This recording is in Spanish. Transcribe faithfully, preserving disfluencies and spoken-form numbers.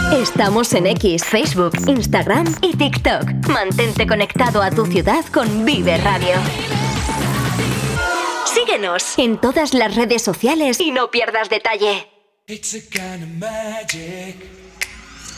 Estamos en X, Facebook, Instagram y TikTok. Mantente conectado a tu ciudad con Vive Radio. Síguenos en todas las redes sociales y no pierdas detalle. It's a kind of magic.